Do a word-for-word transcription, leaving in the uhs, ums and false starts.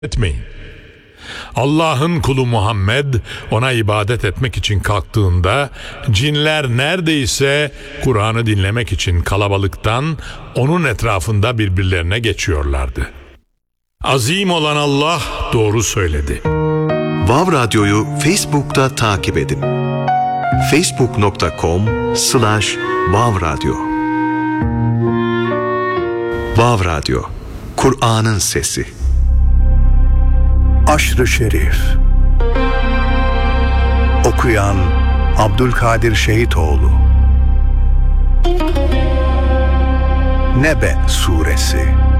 etmeyin. Allah'ın kulu Muhammed ona ibadet etmek için kalktığında cinler neredeyse Kur'an'ı dinlemek için kalabalıktan onun etrafında birbirlerine geçiyorlardı. Azim olan Allah doğru söyledi. Vav Radyo'yu Facebook'ta takip edin. facebook nokta com slash vav radyo. Vav Radyo, Kur'an'ın sesi. Aşr-ı Şerif. Okuyan Abdülkadir Şehitoğlu. Nebe Suresi.